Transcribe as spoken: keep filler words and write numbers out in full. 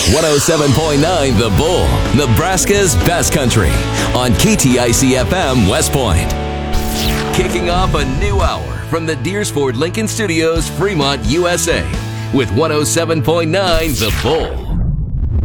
one oh seven point nine The Bull, Nebraska's best country, on K T I C F M West Point. Kicking off a new hour from the Deersford Lincoln Studios, Fremont, U S A, with one oh seven point nine The Bull.